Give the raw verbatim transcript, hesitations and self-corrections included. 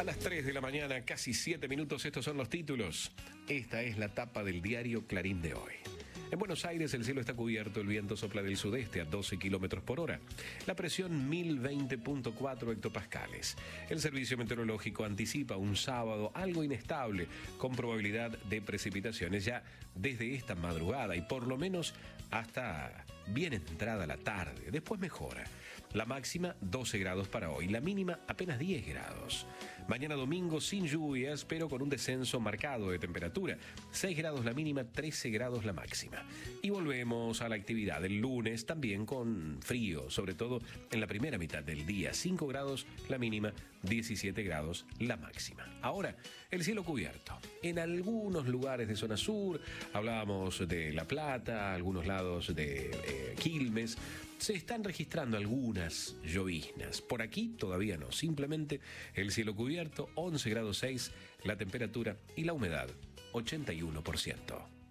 A las tres de la mañana, casi siete minutos, estos son los títulos. Esta es la tapa del diario Clarín de hoy. En Buenos Aires el cielo está cubierto, el viento sopla del sudeste a doce kilómetros por hora. La presión mil veinte punto cuatro hectopascales. El servicio meteorológico anticipa un sábado algo inestable, con probabilidad de precipitaciones ya desde esta madrugada y por lo menos hasta bien entrada la tarde. Después mejora. La máxima doce grados para hoy, la mínima apenas diez grados. Mañana domingo sin lluvias, pero con un descenso marcado de temperatura. seis grados la mínima, trece grados la máxima. Y volvemos a la actividad el lunes también con frío, sobre todo en la primera mitad del día. cinco grados la mínima, diecisiete grados la máxima. Ahora, el cielo cubierto. En algunos lugares de zona sur, hablábamos de La Plata, algunos lados de eh, Quilmes, se están registrando algunas lloviznas. Por aquí todavía no, simplemente el cielo cubierto, once grados seis la temperatura y la humedad ochenta y uno por ciento.